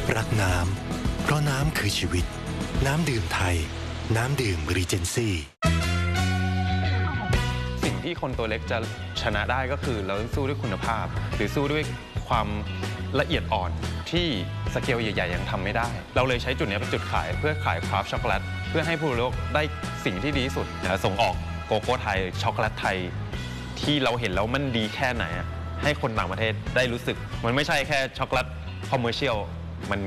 รักน้ำเพราะน้ำคือชีวิตน้ำดื่มไทยน้ำดื่มรีเจนซี่สิ่งที่คนตัวเล็กจะชนะได้ก็คือเราต้องสู้ด้วยคุณภาพหรือสู้ด้วยความละเอียดอ่อนที่สเกลใหญ่ๆยังทำไม่ได้เราเลยใช้จุดนี้เป็นจุดขายเพื่อขายคราฟต์ช็อกโกแลตเพื่อให้ผู้บริโภคได้สิ่งที่ดีที่สุดส่งออกโกโก้ไทยช็อกโกแลตไทยที่เราเห็นแล้วมันดีแค่ไหนให้คนต่างประเทศได้รู้สึกมันไม่ใช่แค่ช็อกโกแลตคอมเมอร์เชียล